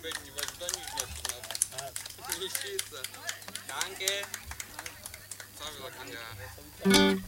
Becken, weil du da nicht noch knapp. Ich schieße. Danke. So, wie kann der.